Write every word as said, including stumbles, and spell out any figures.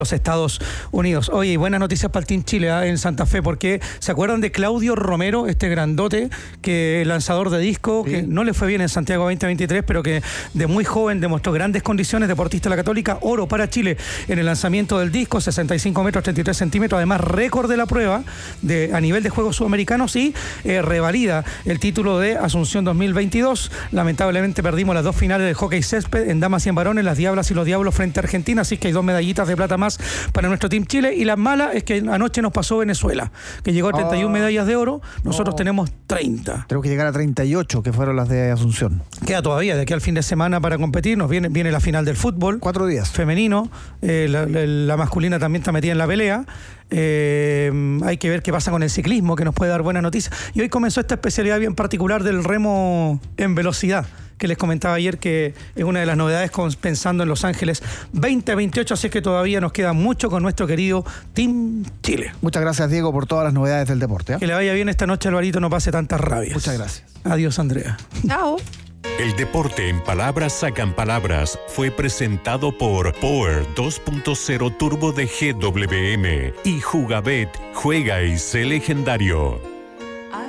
los Estados Unidos. Oye, buenas noticias para el Team Chile, ¿eh? En Santa Fe, porque ¿se acuerdan de Claudio Romero, este grandote, que lanzador de disco, sí, que no le fue bien en Santiago veinte veintitrés, pero que de muy joven demostró grandes condiciones, deportista de la Católica, oro para Chile en el lanzamiento del disco, sesenta y cinco metros, treinta y tres centímetros, además récord de la prueba de, a nivel de Juegos Sudamericanos, y eh, revalida el título de Asunción dos mil veintidós. Lamentablemente perdimos las dos finales del hockey césped en damas y en varones, las Diablas y los Diablos frente a Argentina, así que hay dos medallitas de plata más para nuestro Team Chile. Y la mala es que anoche nos pasó Venezuela, que llegó a treinta y una oh. medallas de oro. Nosotros oh. tenemos treinta. Tenemos que llegar a treinta y ocho, que fueron las de Asunción. Queda todavía de aquí al fin de semana para competir. Nos viene, viene la final del fútbol. Cuatro días. Femenino. Eh, la, la, la masculina también está metida en la pelea. Eh, hay que ver qué pasa con el ciclismo, que nos puede dar buenas noticias. Y hoy comenzó esta especialidad bien particular del remo en velocidad, que les comentaba ayer que es una de las novedades pensando en Los Ángeles veinte veintiocho, así que todavía nos queda mucho con nuestro querido Team Chile. Muchas gracias, Diego, por todas las novedades del deporte, ¿eh? Que le vaya bien esta noche, Alvarito, no pase tantas rabias. Muchas gracias. Adiós, Andrea. Chao. El deporte en palabras sacan palabras fue presentado por Power dos punto cero Turbo de G W M y Jugabet, juega y sé legendario.